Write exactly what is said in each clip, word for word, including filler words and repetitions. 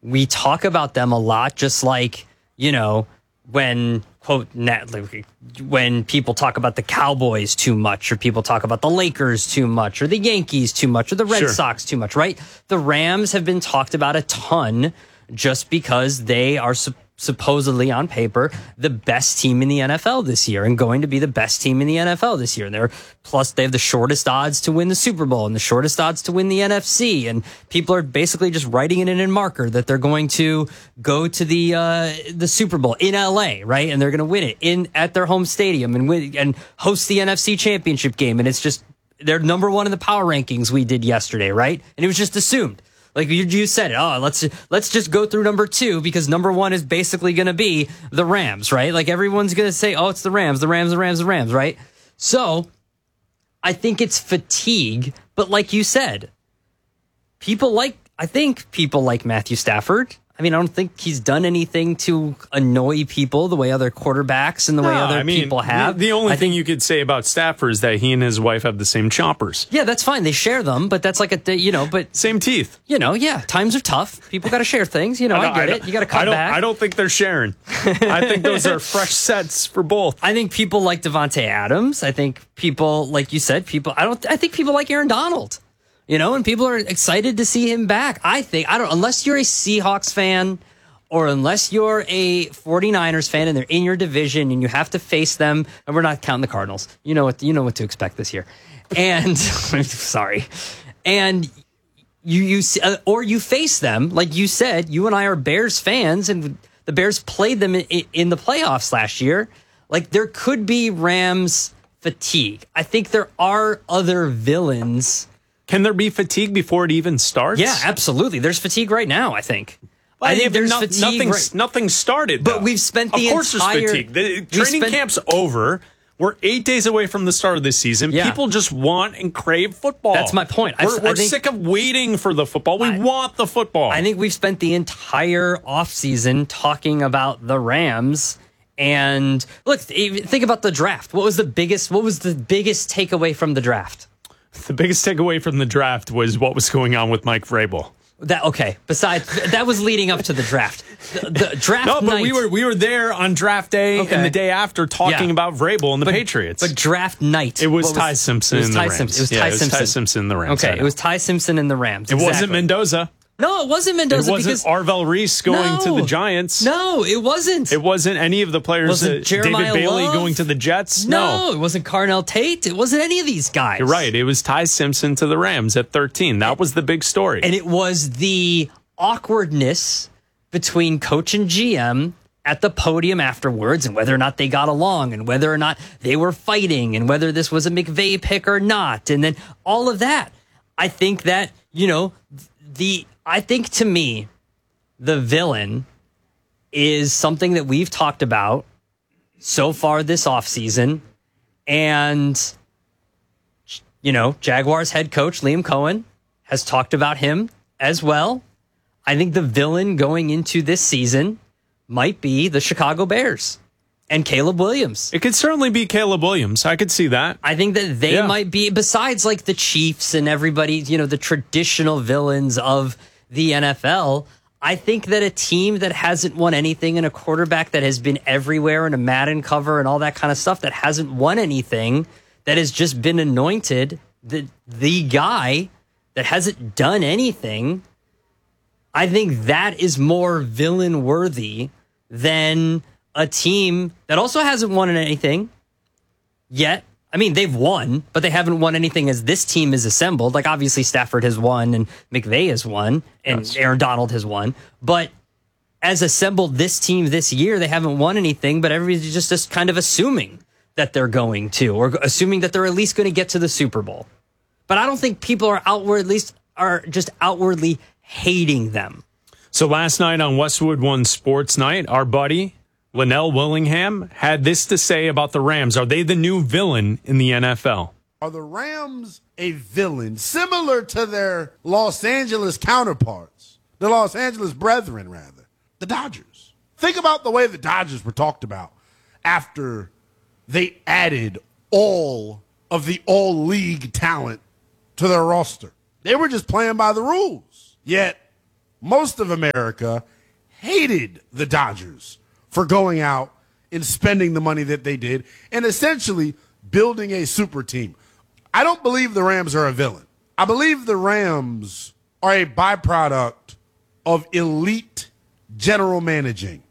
we talk about them a lot, just like, you know, when, quote, when people talk about the Cowboys too much, or people talk about the Lakers too much, or the Yankees too much, or the Red Sure. Sox too much, right? The Rams have been talked about a ton just because they are su- supposedly on paper the best team in the N F L this year, and going to be the best team in the N F L this year. And they're plus they have the shortest odds to win the Super Bowl and the shortest odds to win the N F C. And people are basically just writing it in a marker that they're going to go to the uh, the Super Bowl in L A, right? And they're going to win it in at their home stadium and win and host the N F C Championship game. And it's just they're number one in the power rankings we did yesterday, right? And it was just assumed. Like you, you said it. Oh, let's let's just go through number two because number one is basically going to be the Rams, right? Like everyone's going to say, oh, it's the Rams, the Rams, the Rams, the Rams, right? So I think it's fatigue. But like you said, people like, I think people like Matthew Stafford. I mean, I don't think he's done anything to annoy people the way other quarterbacks and the way No, other I mean, people have. The, the only I thing think, you could say about Stafford is that he and his wife have the same choppers. Yeah, that's fine. They share them, but that's like a, you know, but. Same teeth. You know, yeah, times are tough. People got to share things. You know, I, I get I it. You got to cut I don't, back. I don't think they're sharing. I think those are fresh sets for both. I think people like Devontae Adams. I think people, like you said, people, I don't, I think people like Aaron Donald. You know, and people are excited to see him back. I think, I don't, unless you're a Seahawks fan, or unless you're a 49ers fan and they're in your division and you have to face them, and we're not counting the Cardinals. You know what you know what to expect this year. And sorry. And you you uh, or you face them, like you said, you and I are Bears fans and the Bears played them in, in the playoffs last year. Like there could be Rams fatigue. I think there are other villains. Can there be fatigue before it even starts? Yeah, absolutely. There's fatigue right now, I think. I think there's no, fatigue. Nothing's, Right. nothing started, But though. we've spent the Of course entire... there's fatigue. The training spent, camp's over. We're eight days away from the start of this season. Yeah. People just want and crave football. That's my point. We're, I, we're I think, sick of waiting for the football. We I, want the football. I think we've spent the entire offseason talking about the Rams. And look, think about the draft. What was the biggest, what was the biggest takeaway from the draft? The biggest takeaway from the draft was what was going on with Mike Vrabel. That okay. Besides, that was leading up to the draft. The, the draft. No, but night, we were we were there on draft day Okay. and the day after talking Yeah. about Vrabel and the but, Patriots. But draft night. It was what Ty Simpson it was and the Ty Rams. Simpson. It was Yeah, Ty it was Simpson. Ty Simpson and the Rams. Okay, it was Ty Simpson and the Rams. It Exactly. wasn't Mendoza. No, it wasn't Mendoza. It wasn't because, Arvell Reese going no, to the Giants. No, it wasn't. It wasn't any of the players. Wasn't that, Jeremiah David Bailey Love? going to the Jets. No, No. it wasn't Carnell Tate. It wasn't any of these guys. You're right. It was Ty Simpson to the Rams at thirteen. That was the big story. And it was the awkwardness between coach and G M at the podium afterwards and whether or not they got along and whether or not they were fighting and whether this was a McVay pick or not. And then all of that. I think that, you know, the I think to me, the villain is something that we've talked about so far this offseason. And, you know, Jaguars head coach Liam Cohen has talked about him as well. I think the villain going into this season might be the Chicago Bears and Caleb Williams. It could certainly be Caleb Williams. I could see that. I think that they Yeah. might be, besides like the Chiefs and everybody, you know, the traditional villains of the N F L. I think that a team that hasn't won anything and a quarterback that has been everywhere in a Madden cover and all that kind of stuff that hasn't won anything, that has just been anointed the the guy that hasn't done anything. I think that is more villain worthy than a team that also hasn't won anything yet. I mean, they've won, but they haven't won anything as this team is assembled. Like, obviously, Stafford has won and McVay has won and That's Aaron Donald has won. But as assembled this team this year, they haven't won anything, but everybody's just, just kind of assuming that they're going to, or assuming that they're at least going to get to the Super Bowl. But I don't think people are outward, at least are just outwardly hating them. So last night on Westwood One Sports Night, our buddy Linnell Willingham had this to say about the Rams. Are they the new villain in the N F L? Are the Rams a villain similar to their Los Angeles counterparts, the Los Angeles brethren, rather, the Dodgers? Think about the way the Dodgers were talked about after they added all of the all-league talent to their roster. They were just playing by the rules. Yet most of America hated the Dodgers for going out and spending the money that they did and essentially building a super team. I don't believe the Rams are a villain. I believe the Rams are a byproduct of elite general managing.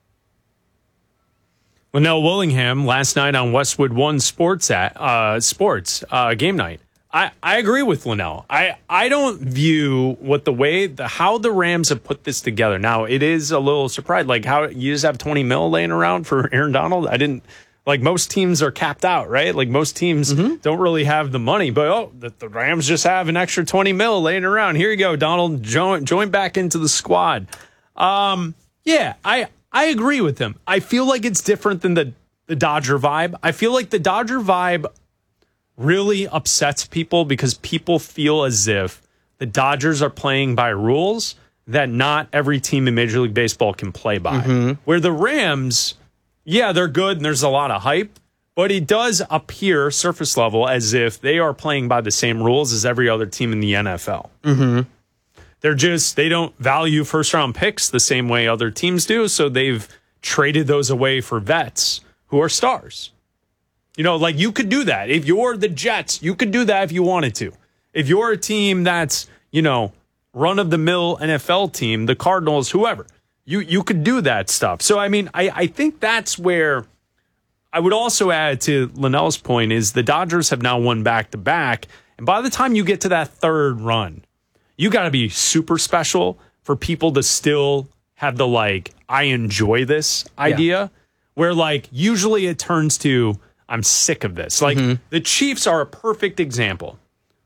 Linnell Willingham last night on Westwood One Sports at uh, Sports uh, game night. I, I agree with Linnell. I, I don't view what the way the how the Rams have put this together. Now it is a little surprised, like how you just have twenty mil laying around for Aaron Donald. I didn't like most teams are capped out, right? Like most teams mm-hmm. don't really have the money, but oh, the, the Rams just have an extra twenty mil laying around. Here you go, Donald. Join join back into the squad. Um, yeah, I. I agree with him. I feel like it's different than the, the Dodger vibe. I feel like the Dodger vibe really upsets people because people feel as if the Dodgers are playing by rules that not every team in Major League Baseball can play by. Mm-hmm. Where the Rams, yeah, they're good and there's a lot of hype, but it does appear surface level as if they are playing by the same rules as every other team in the N F L. Mm-hmm. They're just, they don't value first round picks the same way other teams do. So they've traded those away for vets who are stars. You know, like you could do that. If you're the Jets, you could do that if you wanted to. If you're a team that's, you know, run of the mill N F L team, the Cardinals, whoever, you, you could do that stuff. So, I mean, I, I think that's where I would also add to Linnell's point is the Dodgers have now won back to back. And by the time you get to that third run, you got to be super special for people to still have the, like, I enjoy this idea, yeah. where, like, usually it turns to, I'm sick of this. Like, mm-hmm. the Chiefs are a perfect example.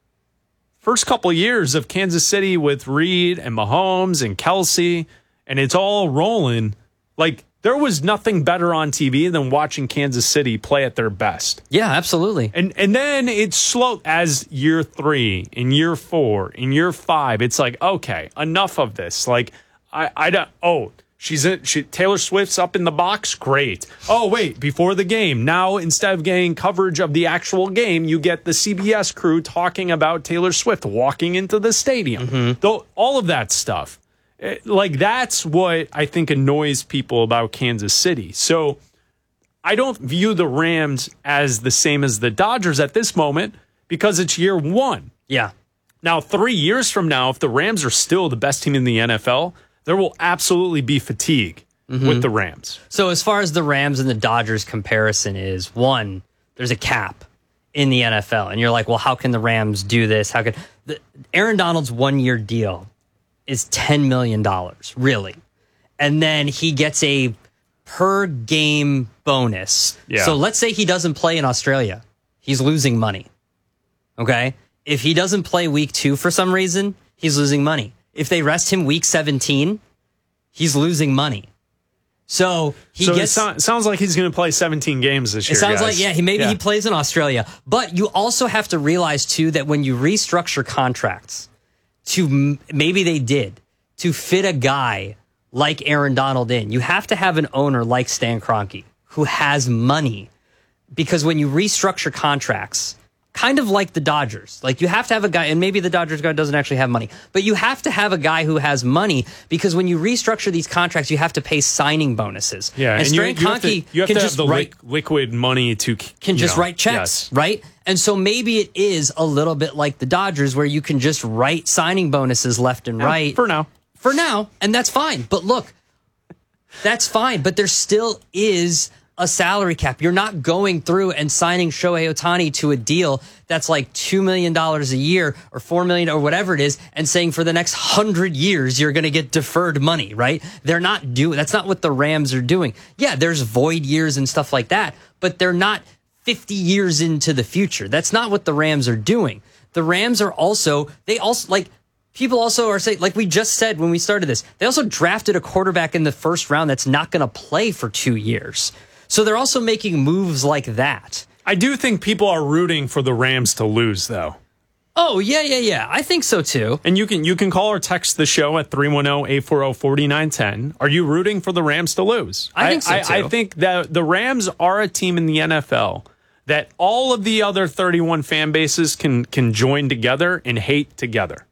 First couple of years of Kansas City with Reed and Mahomes and Kelsey, and it's all rolling. Like, there was nothing better on T V than watching Kansas City play at their best. Yeah, absolutely. And and then it's slow as year three, in year four, in year five. It's like, okay, enough of this. Like, I, I don't, oh, she's in, she, Taylor Swift's up in the box. Great. Oh, wait, before the game. Now, instead of getting coverage of the actual game, you get the C B S crew talking about Taylor Swift walking into the stadium. Mm-hmm. Though, all of that stuff. Like, that's what I think annoys people about Kansas City. So I don't view the Rams as the same as the Dodgers at this moment because it's year one. Yeah. Now, three years from now, if the Rams are still the best team in the N F L, there will absolutely be fatigue mm-hmm. with the Rams. So as far as the Rams and the Dodgers comparison is, one, there's a cap in the N F L. And you're like, well, how can the Rams do this? How can the, Aaron Donald's one-year deal is ten million dollars, really. And then he gets a per game bonus. Yeah. So let's say he doesn't play in Australia. He's losing money. Okay? If he doesn't play week two for some reason, he's losing money. If they rest him week seventeen, he's losing money. So he so gets. It so- sounds like he's going to play seventeen games this year. It sounds guys. like, yeah, he maybe yeah. he plays in Australia. But you also have to realize, too, that when you restructure contracts, to maybe they did, to fit a guy like Aaron Donald in, you have to have an owner like Stan Kroenke who has money. Because when you restructure contracts, kind of like the Dodgers, like you have to have a guy, and maybe the Dodgers guy doesn't actually have money, but you have to have a guy who has money because when you restructure these contracts, you have to pay signing bonuses. Yeah, and, and Stan Kroenke can have just the write, liquid money to can just know, write checks, yes. right? And so maybe it is a little bit like the Dodgers where you can just write signing bonuses left and yeah, right. For now. For now, and that's fine. But look, that's fine. But there still is a salary cap. You're not going through and signing Shohei Ohtani to a deal that's like two million dollars a year or four million dollars or whatever it is and saying for the next hundred years you're going to get deferred money, right? They're not doing, that's not what the Rams are doing. Yeah, there's void years and stuff like that, but they're not fifty years into the future. That's not what the Rams are doing. The Rams are also, they also, like, people also are saying, like we just said when we started this, they also drafted a quarterback in the first round that's not going to play for two years. So they're also making moves like that. I do think people are rooting for the Rams to lose, though. Oh, yeah, yeah, yeah. I think so, too. And you can you can call or text the show at three one zero, eight four zero, four nine one zero. Are you rooting for the Rams to lose? I think so, I, too. I, I think that the Rams are a team in the N F L that all of the other thirty-one fan bases can can join together and hate together.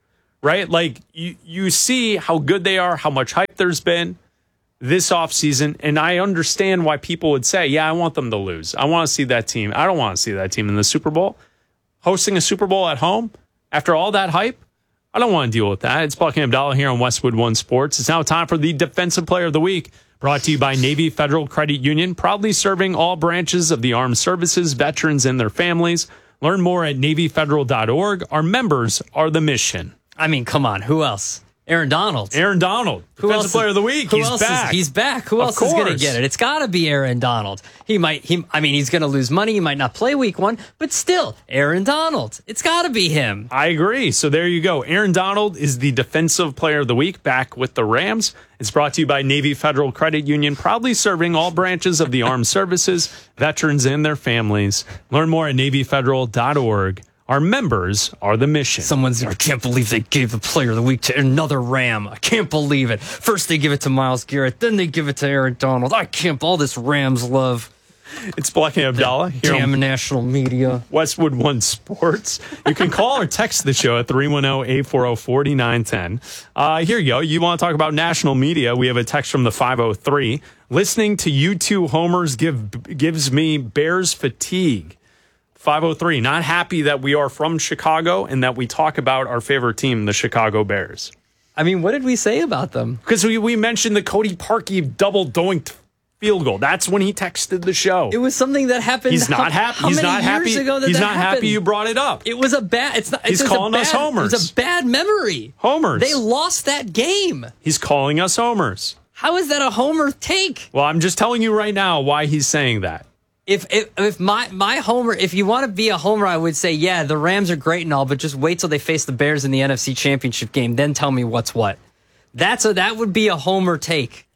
right? Like you, you see how good they are, how much hype there's been this offseason. And I understand why people would say, yeah, I want them to lose. I want to see that team. I don't want to see that team in the Super Bowl. Hosting a Super Bowl at home after all that hype, I don't want to deal with that. It's Buckingham Dollar here on Westwood One Sports. It's now time for the Defensive Player of the Week, brought to you by Navy Federal Credit Union, proudly serving all branches of the armed services, veterans, and their families. Learn more at navy federal dot org. Our members are the mission. I mean, come on. Who else? Aaron Donald. Aaron Donald, Who Defensive else Player is, of the Week. Who He's else back. Is, he's back. Who Of else is going to course. get it? It's got to be Aaron Donald. He might. He. I mean, he's going to lose money. He might not play week one, but still, Aaron Donald. It's got to be him. I agree. So there you go. Aaron Donald is the Defensive Player of the Week, back with the Rams. It's brought to you by Navy Federal Credit Union, proudly serving all branches of the armed services, veterans, and their families. Learn more at navy federal dot org. Our members are the mission. Someone's. I can't believe they gave the Player of the Week to another Ram. I can't believe it. First they give it to Myles Garrett, then they give it to Aaron Donald. I can't. All this Rams love. It's Buckingham Dollar here Damn on national media. Westwood One Sports. You can call or text the show at three one zero, eight four zero, four nine one zero. Uh, here you go. You want to talk about national media? We have a text from the five oh three. Listening to you two homers give gives me Bears fatigue. five oh three. Not happy that we are from Chicago and that we talk about our favorite team, the Chicago Bears. I mean, what did we say about them? Because we, we mentioned the Cody Parkey double doinked field goal. That's when he texted the show. It was something that happened. He's how, not happy. How He's many not happy. years ago that He's that not happened? happy you brought it up. It was a bad. It's not. He's it's calling a us bad, homers. It was a bad memory. Homers. They lost that game. He's calling us homers. How is that a homer take? Well, I'm just telling you right now why he's saying that. If if, if my my homer, if you want to be a homer, I would say, yeah, the Rams are great and all, but just wait till they face the Bears in the N F C Championship game, then tell me what's what. That's a that would be a homer take.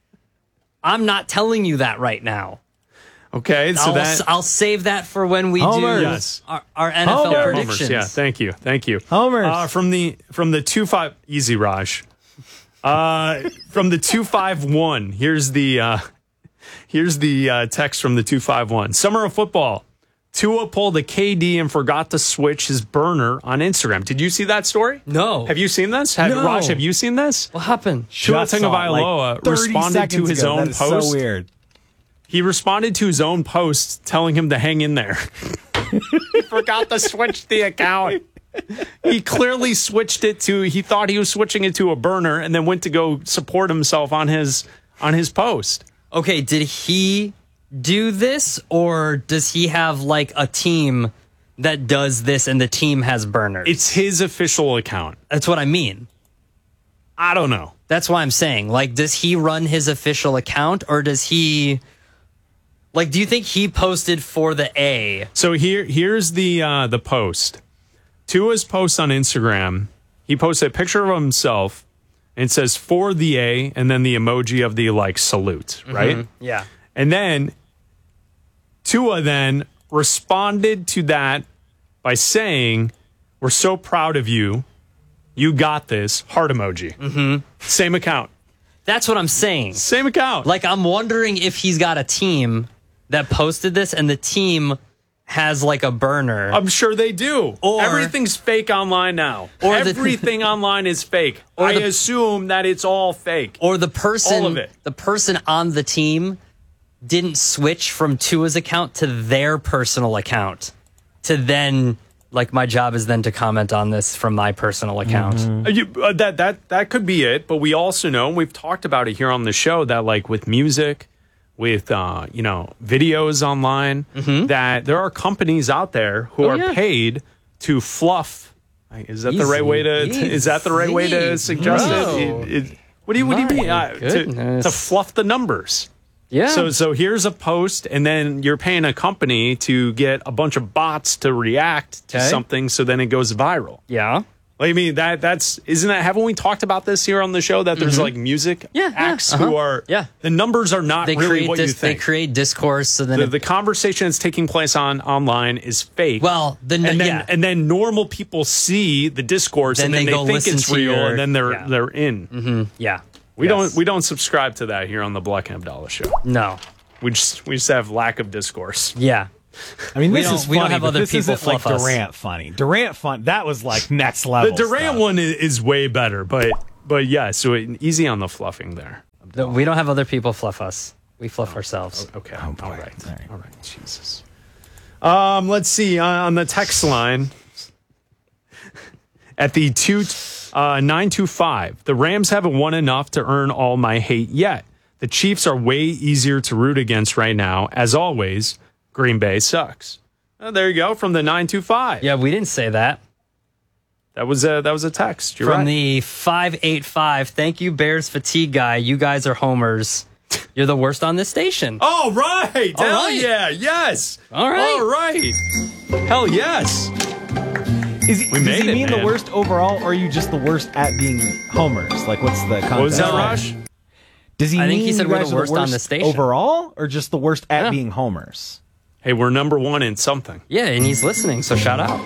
I'm not telling you that right now. Okay, so I'll, that I'll save that for when we Homers. do Yes. our, our N F L Homers. predictions. homers. Yeah, thank you, thank you. Homers. Uh, from the from the two five easy Raj. Uh, from the two five one. Here's the uh, here's the uh, text from the two five one. Summer of football. Tua pulled a K D and forgot to switch his burner on Instagram. Did you see that story? No. Have you seen this? Have, No. Raj, have you seen this? What happened? Tua Just saw it, Tagovailoa like thirty responded to seconds his ago. own That is post. So weird. He responded to his own post telling him to hang in there. He forgot to switch the account. He clearly switched it to, he thought he was switching it to a burner and then went to go support himself on his on his post. Okay, did he do this or does he have like a team that does this and the team has burners? It's his official account. That's what I mean. I don't know. That's why I'm saying, like, does he run his official account or does he, like, do you think he posted for the A? So here here's the uh, the post. Tua's post on Instagram. He posted a picture of himself and it says for the A and then the emoji of the like salute, right? Yeah. And then Tua then responded to that by saying, "We're so proud of you. You got this." Heart emoji. Mm-hmm. Same account. That's what I'm saying. Same account. Like, I'm wondering if he's got a team that posted this and the team has like a burner. I'm sure they do. Or- Everything's fake online now. Or the- Everything online is fake. Or I the- assume that it's all fake. Or the person, All of it. the person on the team didn't switch from Tua's account to their personal account to then, like, my job is then to comment on this from my personal account. Uh, you, uh, that that that could be it. But we also know, and we've talked about it here on the show, that like with music, with uh, you know, videos online, that there are companies out there who Oh, are yeah. paid to fluff. Is that the right Easy, way to? Is that the right way to easy, suggest bro. it? It- it- What do you What do you My mean? Uh, to, goodness. to fluff the numbers. Yeah. So so here's a post, and then you're paying a company to get a bunch of bots to react to Okay. something, so then it goes viral. yeah. Like, I mean, that that's isn't that haven't we talked about this here on the show that there's like music Yeah, yeah, acts uh-huh. who are Yeah. the numbers are not They really create what this, you think. they create discourse, so then the, it- the conversation that's taking place on online is fake. well, the and then yeah. and then normal people see the discourse Then and then they they, go think listen it's to real your- and then they're yeah. they're in. yeah. We Yes. don't we don't subscribe to that here on the Black and Abdallah show. No. We just we just have lack of discourse. Yeah. I mean, We this don't- is we don't funny, have but other this people isn't like fluff us. Durant funny. Durant fun. That was like next The level. Durant stuff. one is, is way better, but but yeah, so it, easy on the fluffing there. No, we don't have other people fluff us. We fluff ourselves. Okay. Oh, boy. All right. All right. All right. Jesus. Um, let's see uh, on the text line at the two uh, nine two five. The Rams haven't won enough to earn all my hate yet. The Chiefs are way easier to root against right now. As always, Green Bay sucks. Oh, there you go from the nine two five. Yeah, we didn't say that. That was a that was a text. You're From right. the five eight five. Thank you, Bears fatigue guy. You guys are homers. You're the worst on this station. All right. All Hell right. yeah. Yes. All right. All right. Hell yes. Is he, We does made he it, mean man. the worst overall, or are you just the worst at being homers? Like, what's the context? What was that, there? Raj? Does he I mean think he said you we're guys the are worst on the station. overall, or just the worst at Yeah. being homers? Hey, we're number one in something. Yeah, and he's listening, so shout out.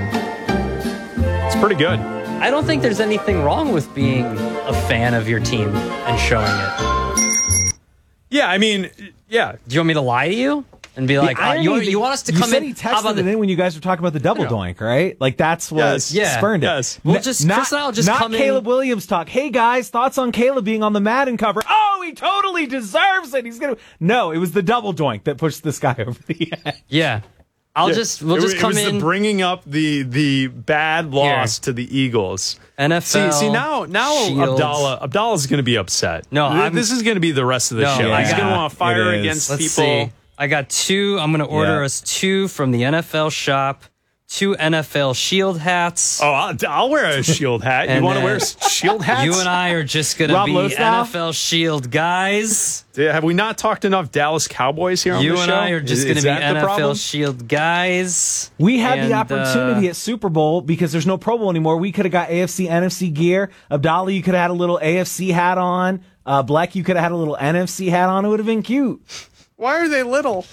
It's pretty good. I don't think there's anything wrong with being a fan of your team and showing it. Yeah, I mean, yeah. Do you want me to lie to you and be like, The uh, irony you, that- you want us to you come said in? he How about texted it the, in when you guys were talking about the double Yeah. doink, right? Like that's what Yes. Yeah. spurned it. Yes. We'll N- just- not, Chris and I will just not come in- Caleb Williams talk. Hey guys, thoughts on Caleb being on the Madden cover? Oh, he totally deserves it. He's gonna. No, it was the double doink that pushed this guy over the edge. Yeah. I'll just, we'll it, just was- come it was in. the bringing up the the bad loss to the Eagles. N F L. See, see now, now Shields. Abdallah, Abdallah's going to be upset. No, Th- I'm- this is going to be the rest of the No, show. I He's got- going to want to fire it is. against Let's people. see. I got two. I'm going to order Yeah. us two from the N F L shop, two N F L Shield hats. Oh, I'll, I'll wear a shield hat. You And want to then wear s- shield hats? You and I are just going to Rob be Lowe N style? F L Shield guys. Yeah, have we not talked enough Dallas Cowboys here on You the and show? I are just Is- going to is be that the N F L problem? Shield guys. We had And, the opportunity uh, at Super Bowl because there's no Pro Bowl anymore. We could have got A F C, N F C gear. Abdallah, you could have had a little A F C hat on. Uh, Black, you could have had a little N F C hat on. It would have been cute. Why are they little?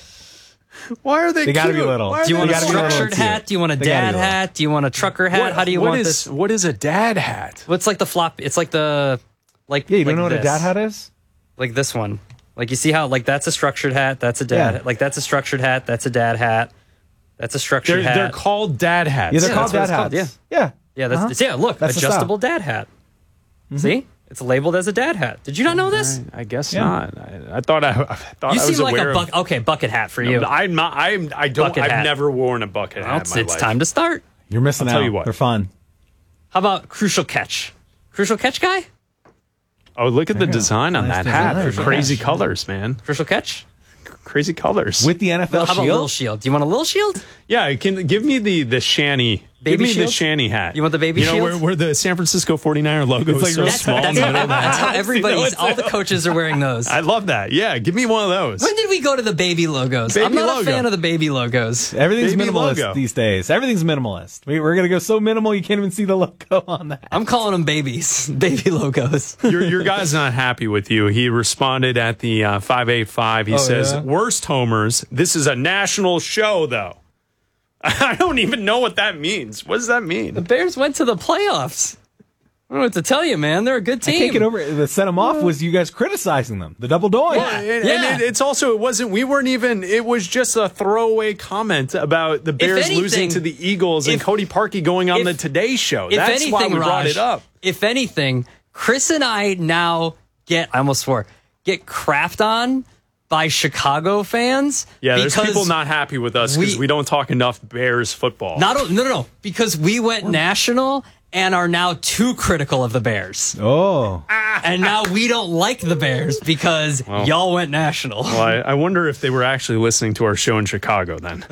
Why are they They gotta cute? be little. Why are Do you they want a gotta be little structured cute. hat? Do you want a They gotta dad be little. hat? Do you want a trucker hat? What- How do you what want is- this? What is a dad hat? What's like the flop? It's like the like. Yeah, you like don't know what a this. dad hat is? Like this one. Like you see how like that's a structured hat. That's a dad. Yeah. Like that's a structured hat. That's a dad hat. That's a structured They're, hat. they're called dad hats. Yeah, they're Yeah, called that's dad what hats. it's called, Yeah. yeah, that's Uh-huh. it's- yeah. Look, That's the style. adjustable dad hat. See, it's labeled as a dad hat. Did you not know this? I guess Yeah. not. I, I thought I, I thought You I was seem like aware a buck. of. Okay, bucket hat for you. I'm not. I'm. I don't. Bucket I've hat. never worn a bucket Well, hat. it's in my it's life. time to start. You're missing I'll out. tell you what. They're fun. How about crucial catch? Crucial catch guy? Oh, look at the you go. design on Nice that hat. design. They're crazy Yeah. colors, man. Crucial catch? Crazy colors. With the N F L How about little shield? shield? Do you want a little shield? yeah, can give me the the shanny. Give Baby me the shield? shanny hat. You want the baby you know, shield? Where, where the San Francisco forty-niner logo is like so real small. That's, in the how, middle of the that's how hat. everybody's. You know, All it's- the coaches are wearing those. I love that. Yeah, give me one of those. When did we go to the baby logos? Baby I'm not logo. a fan of the baby logos. Everything's Baby minimalist logo. these days. Everything's minimalist. We, we're going to go so minimal you can't even see the logo on that. I'm calling them babies. Baby logos. your, your guy's not happy with you. He responded at the uh, five eight five. He Oh, says, yeah? worst homers. This is a national show, though. I don't even know what that means. What does that mean? The Bears went to the playoffs. I don't know what to tell you, man. They're a good I team. can't get over it. That set them off was you guys criticizing them. The double doink. Yeah. And, Yeah. and it, it's also, it wasn't, we weren't even, it was just a throwaway comment about the Bears anything- losing to the Eagles and if- Cody Parkey going on if- the Today Show. If That's anything, why we brought Raj, it up. If anything, Chris and I now get, I almost swore, get crapped on by Chicago fans. Yeah, there's because people not happy with us because we- we, don't talk enough Bears football. Not o- no, no, no, because we went national and are now too critical of the Bears. Oh. And now we don't like the Bears because y'all went national. Well, I, I wonder if they were actually listening to our show in Chicago then.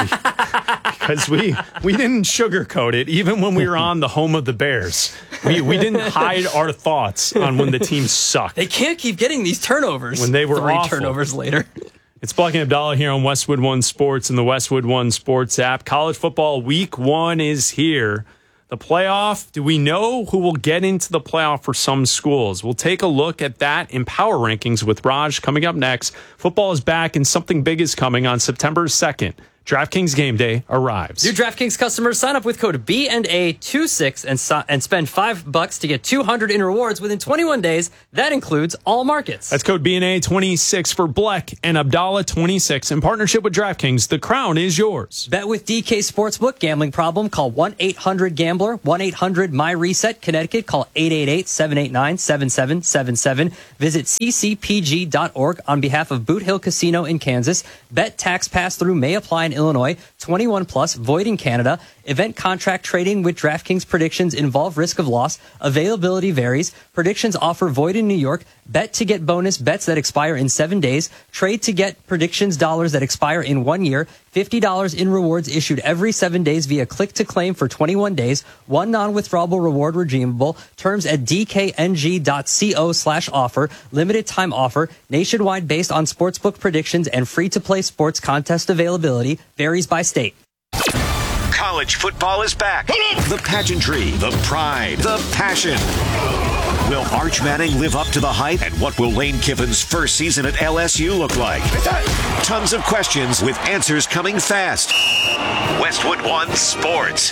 Because we, we didn't sugarcoat it, even when we were on the home of the Bears. We, we didn't hide our thoughts on when the team sucked. They can't keep getting these turnovers. When they were Three awful. turnovers later. It's Black and Abdallah here on Westwood One Sports and the Westwood One Sports app. College football week one is here. The playoff, do we know who will get into the playoff for some schools? We'll take a look at that in Power Rankings with Raj coming up next. Football is back and something big is coming on September second. DraftKings Game Day arrives. New DraftKings customers sign up with code B and A twenty-six and so- and spend five bucks to get two hundred in rewards within twenty-one days. That includes all markets. That's code B N A twenty-six for Bleck and Abdallah twenty-six. In partnership with DraftKings, the crown is yours. Bet with D K Sportsbook. Gambling problem? Call one eight hundred gambler. one eight hundred my reset. Connecticut. Call eight eight eight, seven eight nine, seven seven seven seven. Visit c c p g dot org on behalf of Boot Hill Casino in Kansas. Bet tax pass-through may apply in Illinois. twenty-one plus, void in Canada. Event contract trading with DraftKings predictions involve risk of loss. Availability varies. Predictions offer void in New York. Bet to get bonus bets that expire in seven days. Trade to get predictions dollars that expire in one year. fifty dollars in rewards issued every seven days via click to claim for twenty-one days. One non-withdrawable reward redeemable. Terms at dkng.co slash offer. Limited time offer. Nationwide based on sportsbook predictions and free-to-play sports contest availability. Varies by state. College football is back. The pageantry, the pride, the passion. Will Arch Manning live up to the hype? And what will Lane Kiffin's first season at L S U look like? Tons of questions with answers coming fast. Westwood One Sports.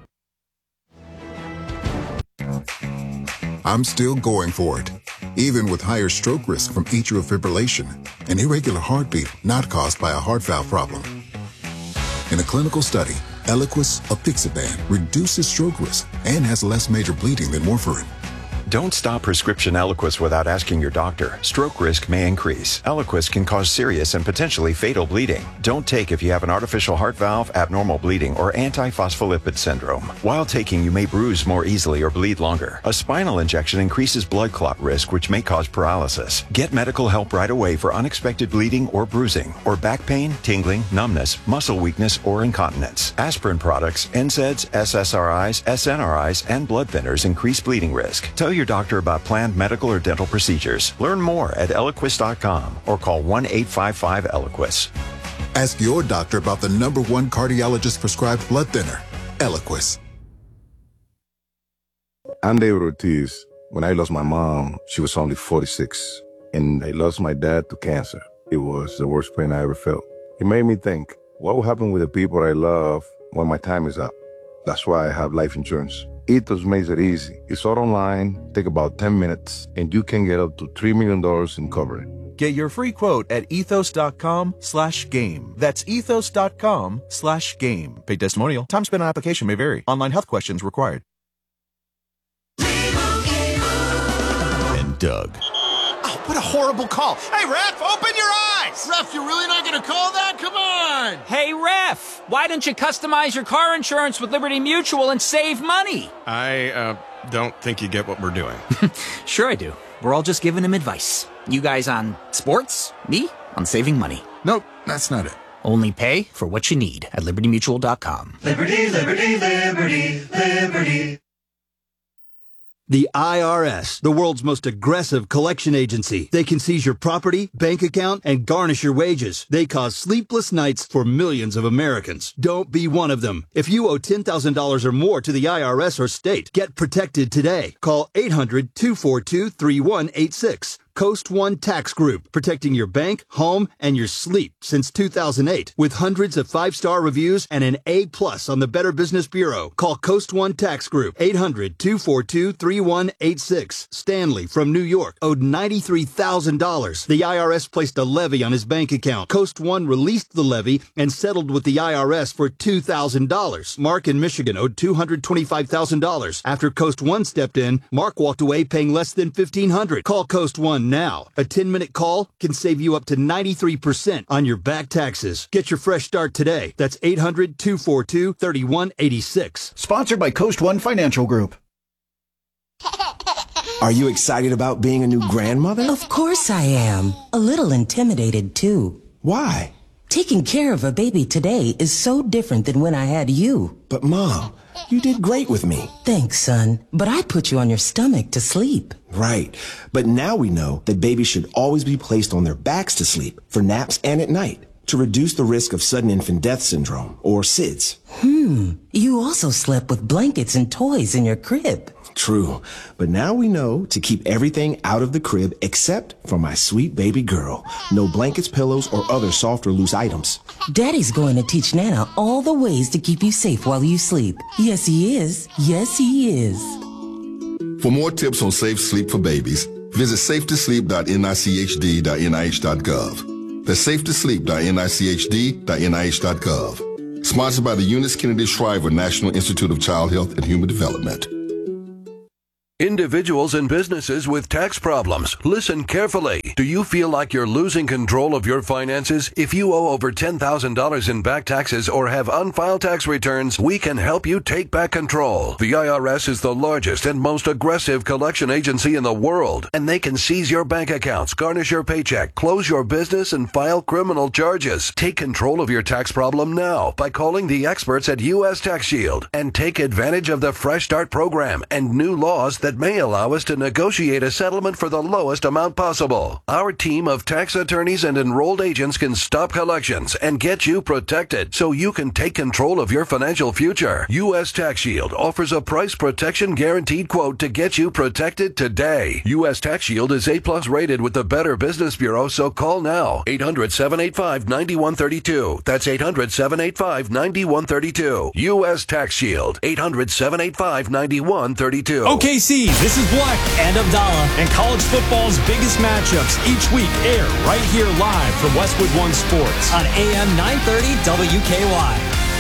I'm still going for it, even with higher stroke risk from atrial fibrillation, an irregular heartbeat not caused by a heart valve problem. In a clinical study, Eliquis apixaban reduces stroke risk and has less major bleeding than warfarin. Don't stop prescription Eliquis without asking your doctor. Stroke risk may increase. Eliquis can cause serious and potentially fatal bleeding. Don't take if you have an artificial heart valve, abnormal bleeding, or antiphospholipid syndrome. While taking, you may bruise more easily or bleed longer. A spinal injection increases blood clot risk, which may cause paralysis. Get medical help right away for unexpected bleeding or bruising, or back pain, tingling, numbness, muscle weakness, or incontinence. Aspirin products, N SAIDs, S S R Is, S N R Is, and blood thinners increase bleeding risk. Tell your doctor about planned medical or dental procedures. Learn more at Eliquis dot com or call one eight five five Eliquis. Ask your doctor about the number one cardiologist prescribed blood thinner, Eliquis. I'm David Ortiz. When I lost my mom, she was only forty-six, and I lost my dad to cancer. It was the worst pain I ever felt. It made me think, what will happen with the people I love when my time is up? That's why I have life insurance. Ethos makes it easy. It's all online, take about ten minutes, and you can get up to three million dollars in coverage. Get your free quote at ethos.com slash game. That's ethos.com slash game. Paid testimonial. Time spent on application may vary. Online health questions required. And Doug. Oh, what a horrible call. Hey, ref, open your eyes. Ref, you're really not going to call that? Come on. Hey, ref, why don't you customize your car insurance with Liberty Mutual and save money? I uh, don't think you get what we're doing. Sure I do. We're all just giving him advice. You guys on sports, me on saving money. Nope, that's not it. Only pay for what you need at liberty mutual dot com. Liberty, liberty, liberty, liberty. The I R S, the world's most aggressive collection agency. They can seize your property, bank account, and garnish your wages. They cause sleepless nights for millions of Americans. Don't be one of them. If you owe ten thousand dollars or more to the I R S or state, get protected today. Call eight hundred, two four two, three one eight six. Coast One Tax Group, protecting your bank, home, and your sleep since two thousand eight. With hundreds of five-star reviews and an A plus on the Better Business Bureau. Call Coast One Tax Group, eight hundred, two four two, three one eight six. Stanley from New York owed ninety-three thousand dollars. The I R S placed a levy on his bank account. Coast One released the levy and settled with the I R S for two thousand dollars. Mark in Michigan owed two hundred twenty-five thousand dollars. After Coast One stepped in, Mark walked away paying less than fifteen hundred dollars. Call Coast One now. A ten-minute call can save you up to ninety-three percent on your back taxes. Get your fresh start today. That's eight hundred, two four two, three one eight six. Sponsored by Coast One Financial Group. Are you excited about being a new grandmother? Of course I am. A little intimidated, too. Why? Taking care of a baby today is so different than when I had you. But, Mom, you did great with me. Thanks, son. But I put you on your stomach to sleep. Right. But now we know that babies should always be placed on their backs to sleep, for naps and at night, to reduce the risk of sudden infant death syndrome, or S I D S. Hmm. You also slept with blankets and toys in your crib. True. But now we know to keep everything out of the crib except for my sweet baby girl. No blankets, pillows, or other soft or loose items. Daddy's going to teach Nana all the ways to keep you safe while you sleep. Yes, he is. Yes, he is. For more tips on safe sleep for babies, visit safe to sleep dot N I C H D dot N I H dot gov. That's safe to sleep dot N I C H D dot N I H dot gov. Sponsored by the Eunice Kennedy Shriver National Institute of Child Health and Human Development. Individuals and businesses with tax problems, listen carefully. Do you feel like you're losing control of your finances? If you owe over ten thousand dollars in back taxes or have unfiled tax returns, we can help you take back control. The I R S is the largest and most aggressive collection agency in the world, and they can seize your bank accounts, garnish your paycheck, close your business, and file criminal charges. Take control of your tax problem now by calling the experts at U S Tax Shield and take advantage of the Fresh Start program and new laws that may allow us to negotiate a settlement for the lowest amount possible. Our team of tax attorneys and enrolled agents can stop collections and get you protected so you can take control of your financial future. U S Tax Shield offers a price protection guaranteed quote to get you protected today. U S Tax Shield is A plus rated with the Better Business Bureau, so call now. eight hundred, seven eight five, nine one three two. That's eight hundred, seven eight five, nine one three two. U S Tax Shield. eight hundred, seven eight five, nine one three two. O K C, this is Black and Abdallah. And college football's biggest matchups each week air right here live from Westwood One Sports on A M nine thirty W K Y.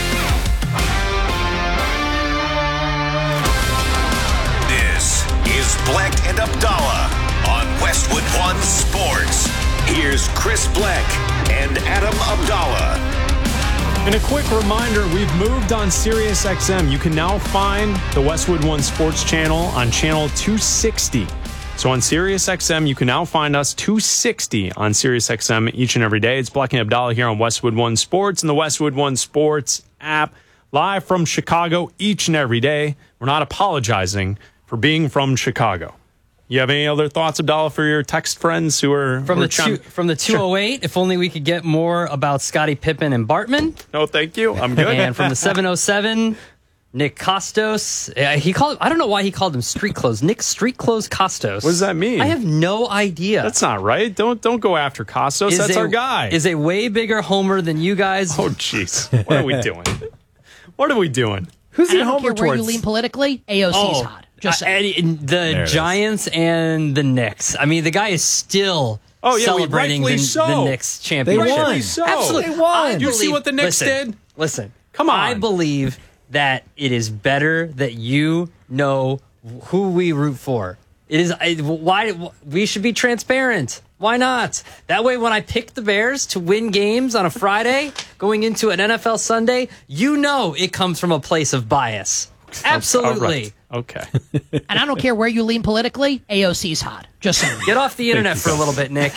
This is Black and Abdallah on Westwood One Sports. Here's Chris Black and Adam Abdallah. And a quick reminder, we've moved on Sirius X M. You can now find the Westwood One Sports channel on channel two sixty. So on Sirius X M, you can now find us two sixty on Sirius X M each and every day. It's Black and Abdallah here on Westwood One Sports and the Westwood One Sports app, live from Chicago each and every day. We're not apologizing for being from Chicago. You have any other thoughts, Abdallah, for your text friends who are from who the are two, from the two oh eight? If only we could get more about Scottie Pippen and Bartman. No, thank you. I'm good. And from the seven oh seven, Nick Costos. Uh, he called. I don't know why he called him Street Clothes. Nick Street Clothes Costos. What does that mean? I have no idea. That's not right. Don't don't go after Costos. Is That's a, our guy. Is a way bigger homer than you guys. Oh, jeez. What are we doing? What are we doing? Who's he homer towards? Where you lean politically? A O C's oh. hot. Just uh, and the Giants is. and the Knicks. I mean, the guy is still oh, yeah, celebrating the, so. the Knicks championship. They won. So. Absolutely. They won. I you believe, see what the Knicks listen, did? Listen. Come on. I believe that it is better that you know who we root for. It is I, why we should be transparent. Why not? That way, when I pick the Bears to win games on a Friday, going into an N F L Sunday, you know it comes from a place of bias. Absolutely. Okay. And I don't care where you lean politically, A O C's hot. Just saying. Get off the internet for a little bit, Nick.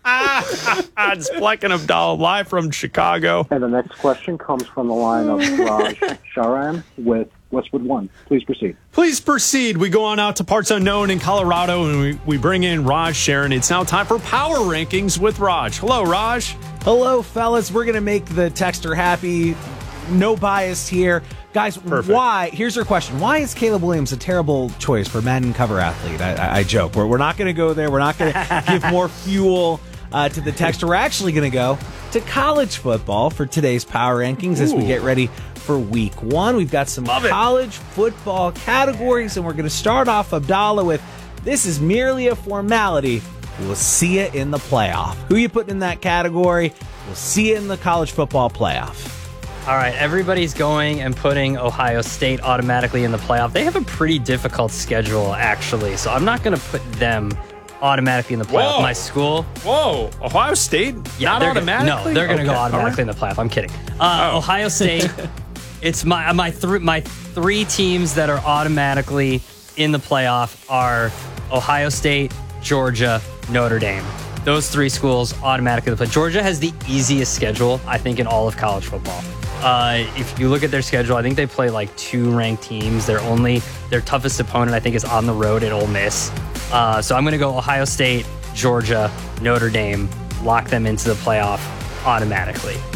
It's Black and Abdallah live from Chicago. And the next question comes from the line of Raj Sharan with Westwood One. Please proceed. Please proceed. We go on out to parts unknown in Colorado, and we, we bring in Raj Sharan. It's now time for Power Rankings with Raj. Hello, Raj. Hello, fellas. We're going to make the texter happy. No bias here. Guys, Perfect. Why? Here's your question. Why is Caleb Williams a terrible choice for Madden cover athlete? I, I, I joke. We're, we're not going to go there. We're not going to give more fuel uh, to the texter. We're actually going to go to college football for today's Power Rankings Ooh. as we get ready for week one. We've got some Love college it. football categories, and we're going to start off, Abdallah, with this is merely a formality. We'll see you in the playoff. Who you putting in that category? We'll see you in the college football playoff. All right, everybody's going and putting Ohio State automatically in the playoff. They have a pretty difficult schedule, actually, so I'm not going to put them automatically in the playoff. Whoa. My school. Whoa, Ohio State? Yeah, not they're automatically? Gonna, no, they're going to okay. go automatically right. in the playoff. I'm kidding. Uh, oh. Ohio State, it's my my, th- my three teams that are automatically in the playoff are Ohio State, Georgia, Notre Dame. Those three schools automatically play. Georgia has the easiest schedule, I think, in all of college football. Uh, if you look at their schedule, I think they play like two ranked teams. Their only, their toughest opponent, I think, is on the road at Ole Miss. Uh, so I'm going to go Ohio State, Georgia, Notre Dame, lock them into the playoff automatically.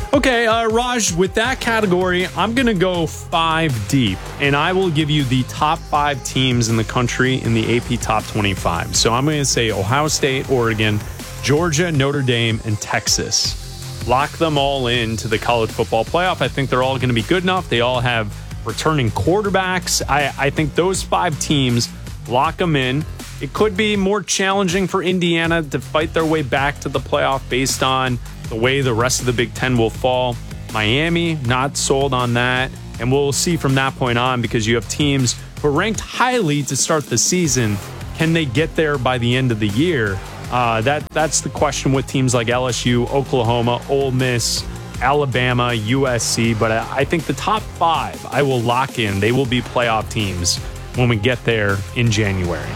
Okay, uh, Raj, with that category, I'm going to go five deep, and I will give you the top five teams in the country in the A P Top twenty-five. So I'm going to say Ohio State, Oregon, Georgia, Notre Dame, and Texas. Lock them all into the college football playoff. I think they're all going to be good enough. They all have returning quarterbacks. I, I think those five teams, lock them in. It could be more challenging for Indiana to fight their way back to the playoff based on the way the rest of the Big Ten will fall. Miami, not sold on that. And we'll see from that point on, because you have teams who are ranked highly to start the season. Can they get there by the end of the year? Uh, that That's the question with teams like L S U, Oklahoma, Ole Miss, Alabama, U S C. But I, I think the top five I will lock in. They will be playoff teams when we get there in January.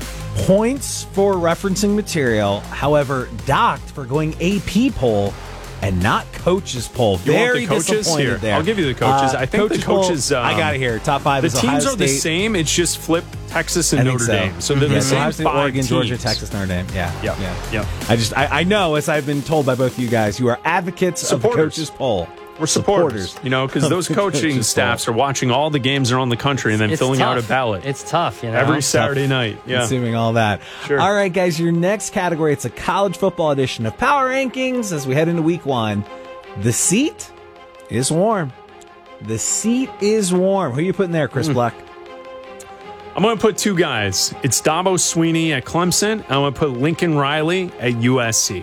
Points for referencing material, however, docked for going A P poll and not coaches poll. You Very want the coaches disappointed here? there. I'll give you the coaches. Uh, I think coaches the coaches. poll, Um, I got it here. Top five. The is teams Ohio are the State. same. It's just flip Texas and I think Notre so. Dame. So they're Yeah, the same Ohio State, five Oregon, teams. Georgia, Texas, Notre Dame. Yeah, yeah, yeah, yeah. I just, I, I know, as I've been told by both of you guys, you are advocates Supporters. of the coaches poll. We're supporters, you know, because those coaching staffs are watching all the games around the country and then It's filling out a tough. ballot. It's tough, you know. Every Saturday night. Yeah. Consuming all that. Sure. All right, guys, your next category, it's a college football edition of Power Rankings as we head into week one. The seat is warm. The seat is warm. Who are you putting there, Chris Mm. Black? I'm going to put two guys. It's Dabo Sweeney at Clemson. I'm going to put Lincoln Riley at U S C.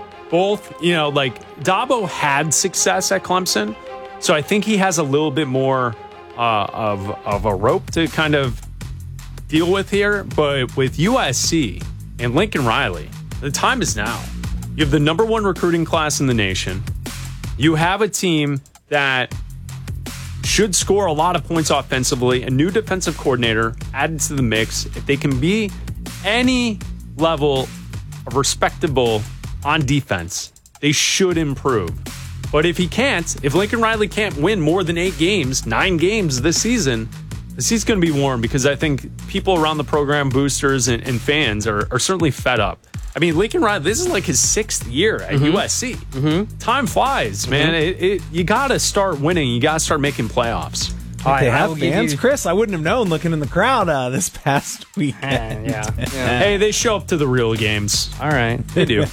Both, you know, like Dabo had success at Clemson, so I think he has a little bit more uh, of of a rope to kind of deal with here. But with U S C and Lincoln Riley, the time is now. You have the number one recruiting class in the nation. You have a team that should score a lot of points offensively. A new defensive coordinator added to the mix. If they can be any level of respectable on defense, they should improve. But if he can't, if Lincoln Riley can't win more than eight games, nine games this season, the seat's going to be warm, because I think people around the program, boosters and, and fans, are, are certainly fed up. I mean, Lincoln Riley, this is like his sixth year at Mm-hmm. U S C. Mm-hmm. Time flies, man. Mhm. It, it, you got to start winning. You got to start making playoffs. All right, they have fans, Chris. I wouldn't have known looking in the crowd uh, this past weekend. yeah. Hey, they show up to the real games. All right, they do.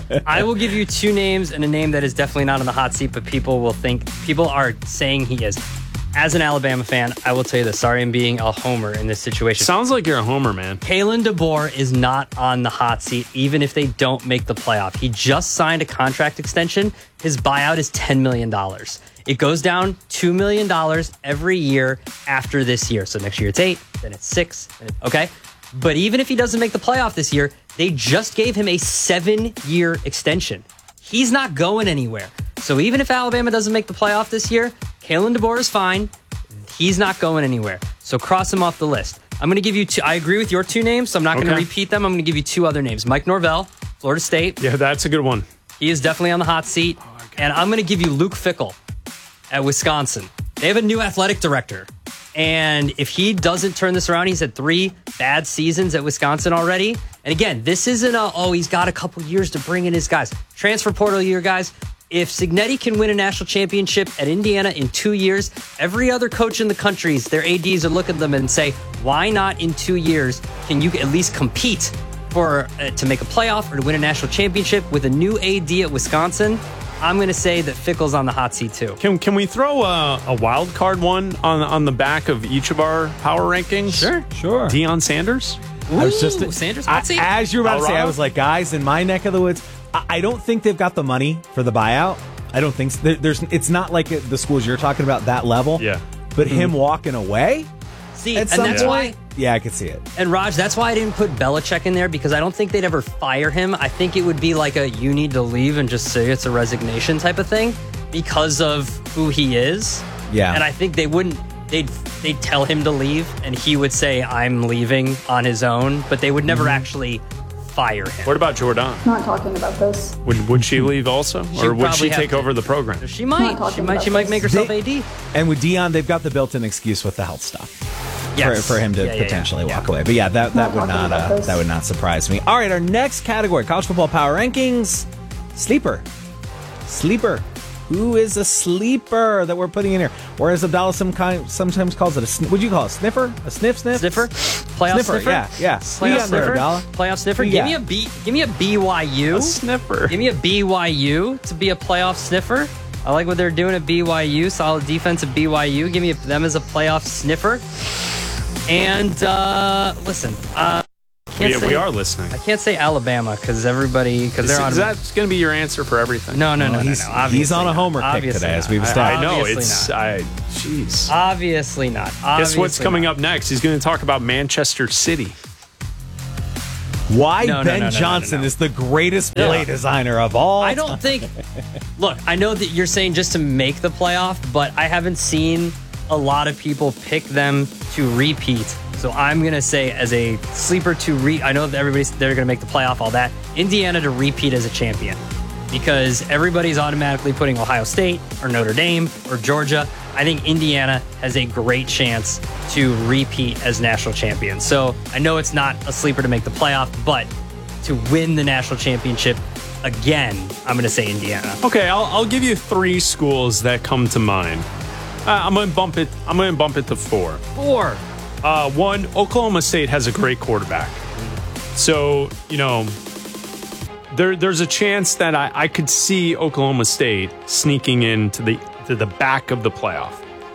I will give you two names and a name that is definitely not on the hot seat, but people will think, people are saying he is. As an Alabama fan, I will tell you this. Sorry I'm being a homer in this situation. Sounds like you're a homer, man. Kalen DeBoer is not on the hot seat, even if they don't make the playoff. He just signed a contract extension. His buyout is ten million dollars. It goes down two million dollars every year after this year. So next year it's eight, then it's six. Then it's, okay. But even if he doesn't make the playoff this year, they just gave him a seven-year extension. He's not going anywhere. So even if Alabama doesn't make the playoff this year, Kalen DeBoer is fine. He's not going anywhere. So cross him off the list. I'm going to give you two. I agree with your two names, so I'm not going to Okay. repeat them. I'm going to give you two other names. Mike Norvell, Florida State. Yeah, that's a good one. He is definitely on the hot seat. And I'm going to give you Luke Fickell at Wisconsin. They have a new athletic director. And if he doesn't turn this around, he's had three bad seasons at Wisconsin already. And again, this isn't a, oh, he's got a couple years to bring in his guys. Transfer portal year, guys. If Cignetti can win a national championship at Indiana in two years, every other coach in the country, their A Ds are looking at them and say, why not in two years can you at least compete for uh, to make a playoff or to win a national championship with a new A D at Wisconsin? I'm going to say that Fickell's on the hot seat too. Can can we throw a, a wild card one on on the back of each of our power rankings? Sure, sure. Deion Sanders. I was just Sanders I- hot seat? as you were about to say, I Colorado? was like, guys, in my neck of the woods, I, I don't think they've got the money for the buyout. I don't think so. There- there's. It's not like it- the schools you're talking about that level. Yeah. But him walking away See, at and some that's point, why. yeah, I could see it. And Raj, that's why I didn't put Belichick in there, because I don't think they'd ever fire him. I think it would be like a you need to leave and just say it's a resignation type of thing because of who he is. Yeah. And I think they wouldn't, they'd, they'd tell him to leave and he would say, I'm leaving on his own, but they would never Mm-hmm. actually fire him. What about Jordan? Not talking about this. Would would she leave also, She'd or would probably she have take to. over the program? She might. Not She talking might. about She might this. make herself They- A D. And with Dion, they've got the built-in excuse with the health stuff. Yes. For, for him to Yeah, yeah, yeah. potentially walk away. But yeah, that, that Not would talking not about uh, this. that would not surprise me. All right, our next category, college football power rankings. Sleeper. Sleeper. Who who is a sleeper that we're putting in here? Or as Abdallah some kind, sometimes calls it a, sn- what'd you call it, sniffer? A sniff sniff? Sniffer? Playoff sniffer, sniffer? yeah, yeah. Playoff sniffer? Playoff sniffer? Give me a B, give me a B Y U. A sniffer. Give me a B Y U to be a playoff sniffer. I like what they're doing at B Y U. Solid defense at B Y U. Give me them as a playoff sniffer. And uh, listen, uh, can't we, say, we are listening. I can't say Alabama because everybody because they're on. Is that going to be your answer for everything? No, no, no, no. he's, no, no he's on a homer not. kick today, not. as we've I, established. I know Obviously it's. not. I jeez. Obviously not. Obviously Guess what's coming not. up next? He's going to talk about Manchester City. Why No, no, Ben no, no, no, Johnson no, no. is the greatest Yeah. play designer of all I don't time. think. Look, I know that you're saying just to make the playoff, but I haven't seen a lot of people pick them to repeat. So I'm gonna say as a sleeper to re. I know that everybody's they're gonna make the playoff, all that. Indiana to repeat as a champion because everybody's automatically putting Ohio State or Notre Dame or Georgia. I think Indiana has a great chance to repeat as national champions. So I know it's not a sleeper to make the playoff, but to win the national championship again, I'm going to say Indiana. Okay, I'll, I'll give you three schools that come to mind. Uh, I'm going to bump it. I'm going to bump it to four. Four. Uh, one, Oklahoma State has a great quarterback. So you know, there there's a chance that I, I could see Oklahoma State sneaking into the to the back of the playoff.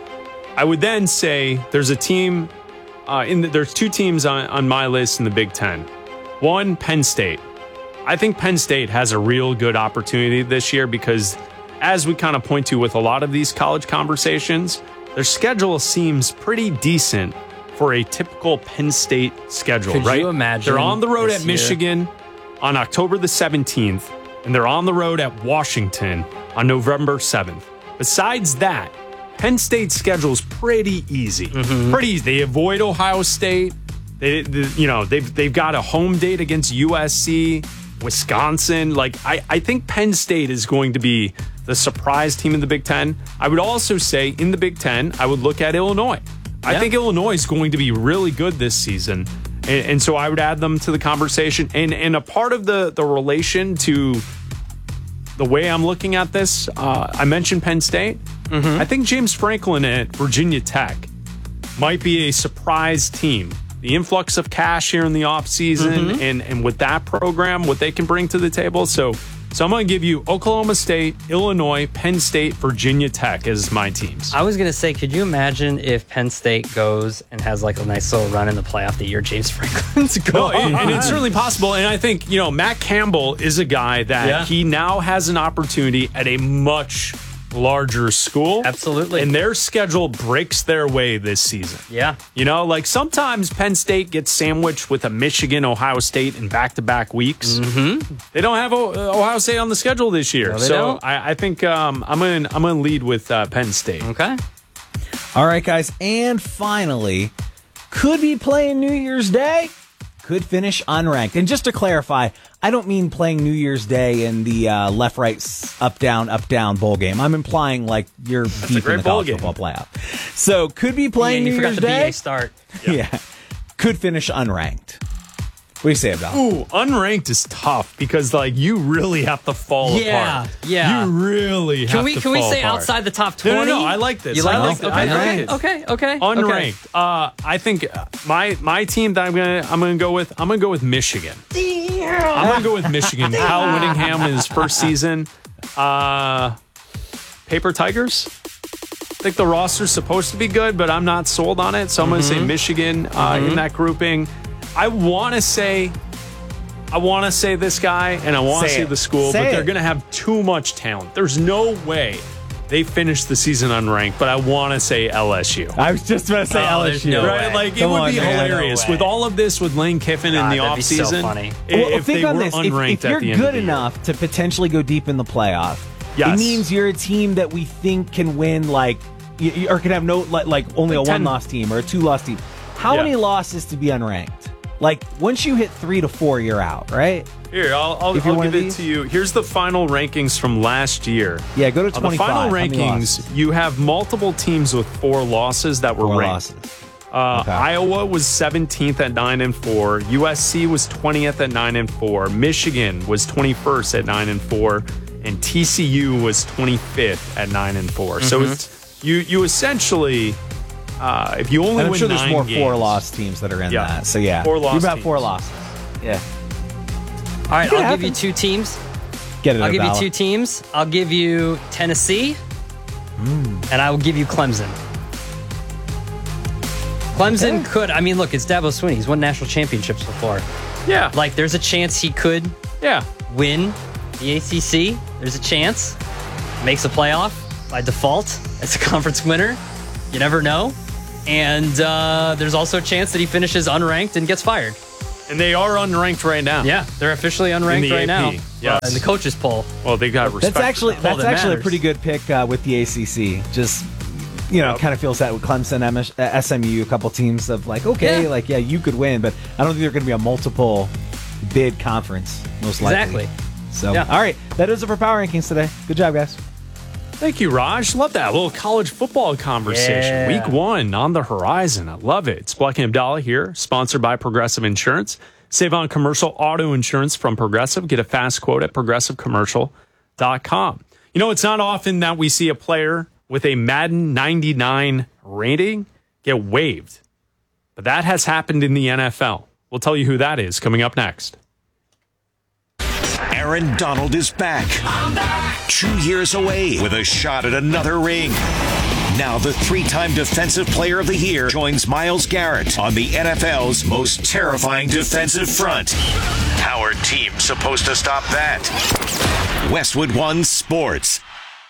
I would then say there's a team. Uh, in the, there's two teams on, on my list in the Big Ten. One, Penn State. I think Penn State has a real good opportunity this year because, as we kind of point to with a lot of these college conversations, their schedule seems pretty decent for a typical Penn State schedule, Could right? you imagine They're on the road this at year? Michigan on October the seventeenth, and they're on the road at Washington on November seventh. Besides that, Penn State's schedule is pretty easy. Mm-hmm. Pretty easy. They avoid Ohio State. They, they, you know, they've they've got a home date against U S C, Wisconsin. Like, I, I think Penn State is going to be the surprise team in the Big Ten. I would also say in the Big Ten, I would look at Illinois. I Yeah. think Illinois is going to be really good this season. And, and so I would add them to the conversation. And and a part of the, the relation to the way I'm looking at this, uh, I mentioned Penn State. Mm-hmm. I think James Franklin at Virginia Tech might be a surprise team. The influx of cash here in the offseason Mm-hmm. and, and with that program, what they can bring to the table. So, so I'm going to give you Oklahoma State, Illinois, Penn State, Virginia Tech as my teams. I was going to say, could you imagine if Penn State goes and has like a nice little run in the playoff the year James Franklin's No, going? and, and it's certainly possible. And I think, you know, Matt Campbell is a guy that Yeah. he now has an opportunity at a much larger school. Absolutely. And their schedule breaks their way this season. Yeah. You know, like sometimes Penn State gets sandwiched with a Michigan, Ohio State in back-to-back weeks. Mm-hmm. They don't have o- Ohio State on the schedule this year. No, they so don't. I, I think um, I'm going to I'm gonna lead with uh, Penn State. Okay. All right, guys. And finally, could be playing New Year's Day, could finish unranked. And just to clarify, I don't mean playing New Year's Day in the uh, left, right, s- up, down, up, down bowl game. I'm implying like you're deep in great the bowl college game. football playoff. So could be playing Yeah, you New forgot Year's the B Day. A start. Yeah. Could finish unranked. What do you say about? Ooh, unranked is tough because like you really have to fall Yeah, apart. yeah. You really have Can we to can we fall say apart. outside the top No, twenty? no, no. I like this. You like I like this? this. Okay, I like okay, it. okay, okay. Unranked. Uh, I think my my team that I'm gonna I'm gonna go with I'm gonna go with Michigan. I'm gonna go with Michigan. Kyle Whittingham in his first season. Uh, Paper Tigers. I think the roster's supposed to be good, but I'm not sold on it. So I'm gonna say Michigan uh, Mhm. in that grouping. I want to say. I want to say this guy and I want to Say say it. the school, Say but they're it. going to have too much talent. There's no way they finish the season unranked, but I want to say L S U. I was just about to say Oh, L S there's U. no Right? way. Like, it Come would on, be man. hilarious No with way. all of this with Lane Kiffin God, in the that'd be so offseason. funny. i- Well, if think they on were this. If, unranked if at you're the end good of the year. enough to potentially go deep in the playoff, Yes. it means you're a team that we think can win, like, y- y- or can have no, like, like only Like a ten. one-loss team or a two-loss team. How Yeah. many losses to be unranked? Like, once you hit three to four, you're out, right? Here, I'll, I'll, If you're I'll one give of it these? to you. Here's the final rankings from last year. Yeah, go to On the twenty-five. final How many rankings, losses? you have multiple teams with four losses that were Four ranked. losses. Uh, Okay. Iowa was seventeenth at nine and four. U S C was twentieth at nine and four. Michigan was twenty-first at nine and four. and T C U was twenty-fifth at nine and four. Mm-hmm. So it's you you essentially uh, if you only and I'm win sure there's nine more games, four loss teams that are in yeah, that. So yeah, four loss you about teams. four losses. Yeah. All right, It I'll happens. give you two teams. Get it. I'll give you Abdallah. two teams. I'll give you Tennessee, Mm. and I will give you Clemson. Clemson Okay. could. I mean, look, it's Dabo Swinney. He's won national championships before. Yeah. Like, there's a chance he could yeah. win the A C C. There's a chance. Makes a playoff by default as a conference winner. You never know. And uh, there's also a chance that he finishes unranked and gets fired. And they are unranked right now. Yeah, they're officially unranked In the right A now. P, yes. Uh, in the coaches poll. Well, they got respect. That's actually all that's that actually matters. a pretty good pick uh, with the A C C. Just you know, Yep. kind of feels that with Clemson, M S- uh, S M U, a couple teams of like, okay, Yeah. like yeah, you could win, but I don't think they're going to be a multiple bid conference most likely. Exactly. So Yeah. all right, that is it for Power Rankings today. Good job, guys. Thank you, Raj. Love that little college football conversation. Yeah. Week one on the horizon. I love it. It's Black and Abdallah here, sponsored by Progressive Insurance. Save on commercial auto insurance from Progressive. Get a fast quote at progressive commercial dot com. You know, it's not often that we see a player with a Madden ninety-nine rating get waived, but that has happened in the N F L. We'll tell you who that is coming up next. Aaron Donald is back. Two years away with a shot at another ring. Now the three-time Defensive Player of the Year joins Myles Garrett on the N F L's most terrifying defensive front. How are teams supposed to stop that? Westwood One Sports.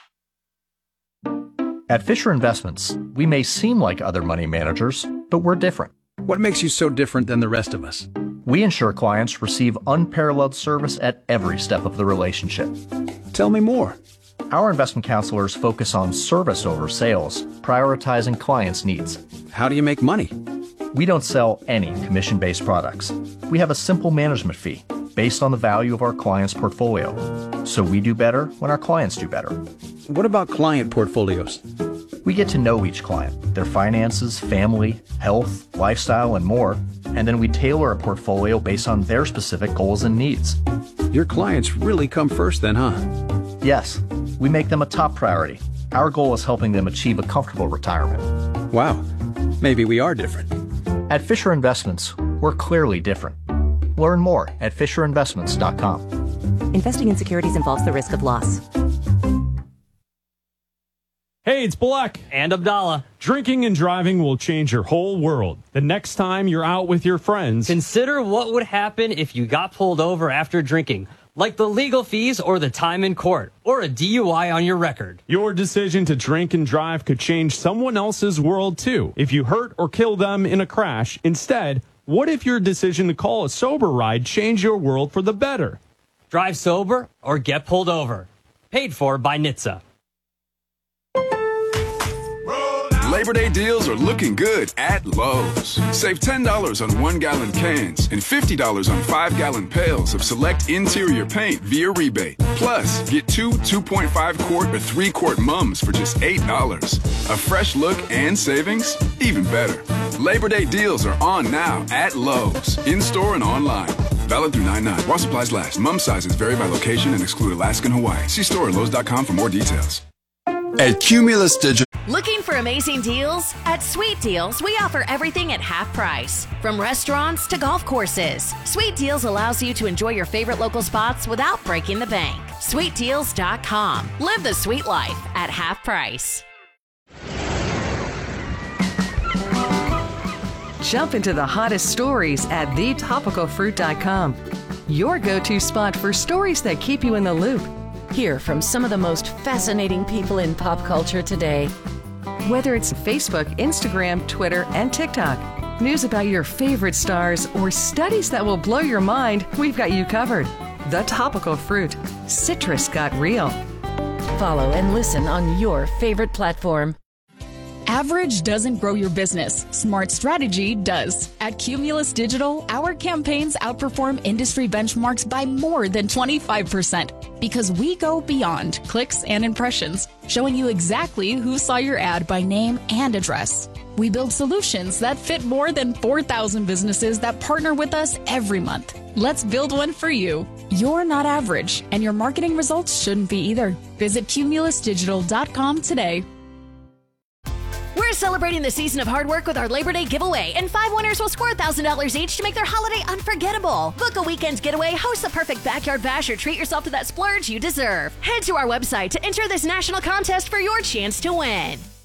At Fisher Investments, we may seem like other money managers, but we're different. What makes you so different than the rest of us? We ensure clients receive unparalleled service at every step of the relationship. Tell me more. Our investment counselors focus on service over sales, prioritizing clients' needs. How do you make money? We don't sell any commission-based products. We have a simple management fee based on the value of our client's portfolio. So we do better when our clients do better. What about client portfolios? We get to know each client, their finances, family, health, lifestyle, and more, and then we tailor a portfolio based on their specific goals and needs. Your clients really come first then, huh? Yes, we make them a top priority. Our goal is helping them achieve a comfortable retirement. Wow, maybe we are different. At Fisher Investments, we're clearly different. Learn more at fisher investments dot com. Investing in securities involves the risk of loss. Hey, it's Black and Abdallah. Drinking and driving will change your whole world. The next time you're out with your friends, Consider what would happen if you got pulled over after drinking, like the legal fees or the time in court, or a D U I on your record. your decision to drink and drive could change someone else's world too. If you hurt or kill them in a crash, instead, what if your decision to call a sober ride changed your world for the better? Drive sober or get pulled over. Paid for by N H T S A. Labor Day deals are looking good at Lowe's. Save ten dollars on one-gallon cans and fifty dollars on five-gallon pails of select interior paint via rebate. Plus, get two two point five quart or three quart mums for just eight dollars. A fresh look and savings? Even better. Labor Day deals are on now at Lowe's, in-store and online. Valid through nine nine. While supplies last. Mum sizes vary by location and exclude Alaska and Hawaii. See store at lowes dot com for more details. At Cumulus Digital. Looking for amazing deals? At Sweet Deals, we offer everything at half price. From restaurants to golf courses, Sweet Deals allows you to enjoy your favorite local spots without breaking the bank. sweet deals dot com. Live the sweet life at half price. Jump into the hottest stories at the topical fruit dot com. Your go-to spot for stories that keep you in the loop. Hear from some of the most fascinating people in pop culture today. Whether it's Facebook, Instagram, Twitter, and TikTok, news about your favorite stars, or studies that will blow your mind, we've got you covered. The Topical Fruit. Citrus got real. Follow and listen on your favorite platform. Average doesn't grow your business. Smart strategy does. At Cumulus Digital, our campaigns outperform industry benchmarks by more than twenty-five percent because we go beyond clicks and impressions, showing you exactly who saw your ad by name and address. We build solutions that fit more than four thousand businesses that partner with us every month. Let's build one for you. You're not average, and your marketing results shouldn't be either. Visit cumulus digital dot com today. We're celebrating the season of hard work with our Labor Day giveaway, and five winners will score one thousand dollars each to make their holiday unforgettable. Book a weekend getaway, host the perfect backyard bash, or treat yourself to that splurge you deserve. Head to our website to enter this national contest for your chance to win.